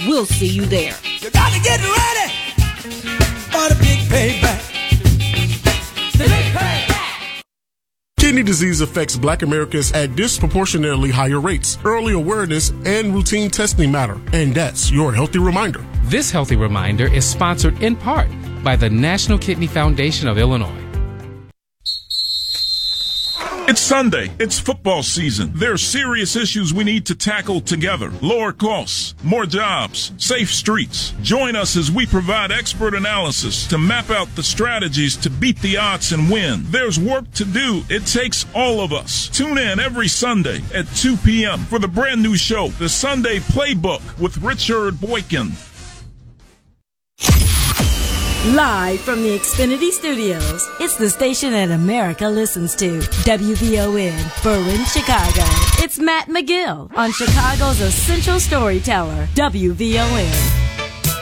We'll see you there. You got to get ready for the big payback. The big payback. Kidney disease affects Black Americans at disproportionately higher rates. Early awareness and routine testing matter, and that's your healthy reminder. This healthy reminder is sponsored in part by the National Kidney Foundation of Illinois. It's Sunday. It's football season. There are serious issues we need to tackle together. Lower costs, more jobs, safe streets. Join us as we provide expert analysis to map out the strategies to beat the odds and win. There's work to do. It takes all of us. Tune in every Sunday at 2 p.m. for the brand new show, The Sunday Playbook with Richard Boykin. Live from the Xfinity Studios, it's the station that America listens to, WVON, Berwyn, Chicago. It's Matt McGill on Chicago's essential storyteller, WVON.